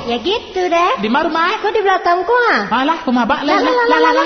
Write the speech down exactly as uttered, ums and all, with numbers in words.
Ya gitu deh. Di mana rumah? Kok di belakangku ah? Alah, rumah Bak lah. Lah, lah, lah, lah, lah.